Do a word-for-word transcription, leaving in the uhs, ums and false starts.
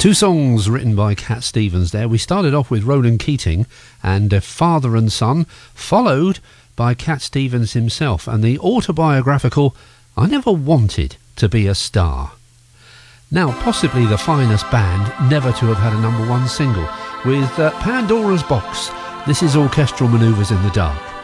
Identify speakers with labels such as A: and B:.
A: Two songs written by Cat Stevens there. We started off with Ronan Keating and uh, Father and Son, followed by Cat Stevens himself and the autobiographical I Never Wanted to Be a Star. Now, possibly the finest band never to have had a number one single, with uh, Pandora's Box. This is Orchestral Manoeuvres in the Dark.